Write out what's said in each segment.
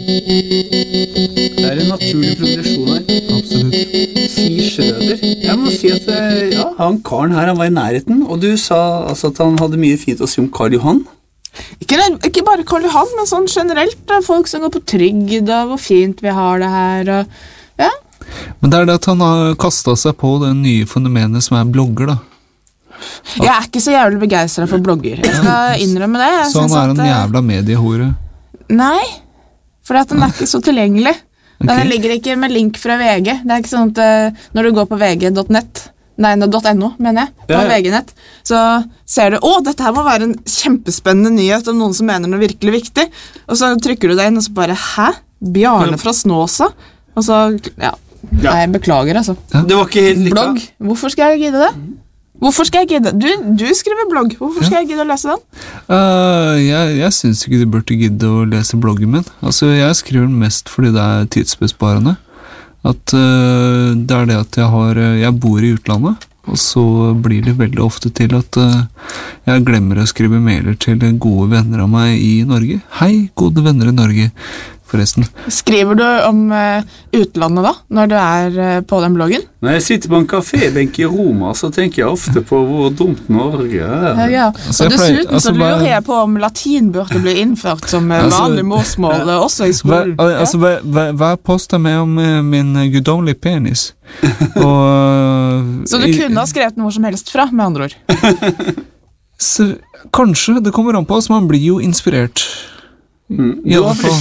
Det en naturlig progresjon her. Absolutt. Sier Schrøder. Jeg må si at ja, han Karen her, han var i nærheten, og du sa altså at han hadde mye fint å si om Karl Johan. Ikke bare Karl Johan, men sånn generelt. Da, folk som går på trygd, og hvor fint vi har det her. Og, ja. Men det det at han har kastet seg på det nye fenomenet som blogger, da. Jeg ikke så jævlig begeistret for blogger. Jeg skal innrømme det. Jeg så han synes en at, jævla mediehore? Nei, for den ikke så tilgjengelig. Den ligger ikke med link fra VG. Det ikke sånn at når du går på vg.net, nei, .no, mener jeg, på VG-nett, så ser du, dette her må være en kjempespennende nyhet om noen som mener noe virkelig viktig, og så trykker du deg inn, og så bare, hæ? Bjarne fra Snåsa? Og så, ja, jeg beklager, altså. Det var ikke helt like. Blogg, hvorfor skal jeg gidde det? Hvorfor skal jeg gidde? Du skriver blogg. Hvorfor skal jeg gidde å lese den? Jeg synes ikke du burde gidde å lese bloggen min. Altså, jeg skriver den mest fordi det tidsbesparende. At det det at jeg bor i utlandet, og så blir det veldig ofte til at jeg glemmer å skrive mailer til gode venner av meg i Norge. Hei, gode venner i Norge. Forresten. Skriver du om utlandet da, når du på den bloggen? Når jeg sitter på en kafébenk i Roma, så tenker jeg ofte på hvor dumt Norge Ja. Og dessuten så lurer jeg på om latin burde bli innført som vanlig morsmål også i skolen. Hver post med om min guddommelige penis. Så du kunne ha skrevet noe som helst fra, med andre ord? Så, kanskje, det kommer an på, altså man blir jo inspirert. Du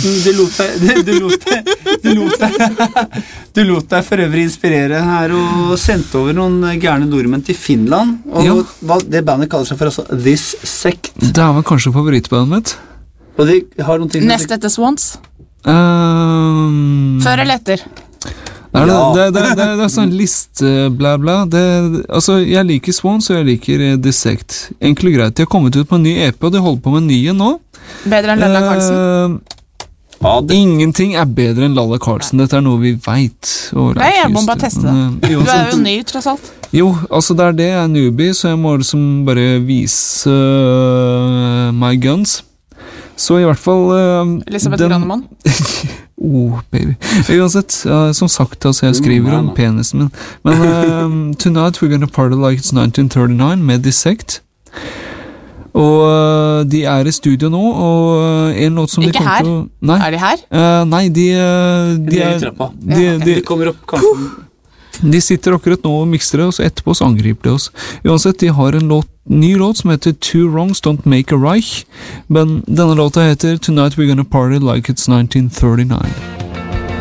lot deg for øvrig inspirere her og sendte over noen gærne nordmenn til Finland, og det bandet kaller seg for altså This Sect. Det vel kanskje favorittbandet mitt. Og de har noen ting Nest etter Swans? Før eller etter? Det sånn liste bla bla altså jeg liker Swans og jeg liker This Sect. Enkelt og greit, de har kommet ut på en ny EP og de holder på med nye nå. Bedre enn Lalla Carlsen? Ingenting bedre enn Lalla Carlsen. Dette noe vi vet. Nei, jeg må bare teste det. Du jo ny, tross alt. Jo, altså det jeg newbie, så jeg må liksom bare vise my guns. Så i hvert fall Elisabeth Granemann? Baby. Uansett, som sagt, altså jeg skriver om penisen min. Men tonight we're gonna party like it's 1939 med Dissect. Og de i studio nå, og en låt som ikke de her? Nei. De her? Nei, de kommer opp kanten. De sitter akkurat nå og mikser det, og så etterpå så angriper de oss. Uansett, de har en ny låt som heter Two Wrongs Don't Make a Right, men denne låta heter Tonight We're Gonna Party Like It's 1939.